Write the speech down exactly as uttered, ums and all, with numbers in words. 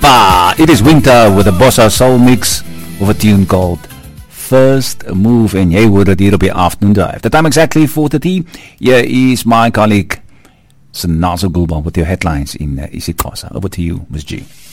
It is Winter with a Bossa Soul mix of a tune called First Move, en jy hoor dit hier op die Afternoon Drive. The time exactly four thirty. Here is my colleague Sanazo Gulban with your headlines in uh, isiXhosa. Over to you, Miss G.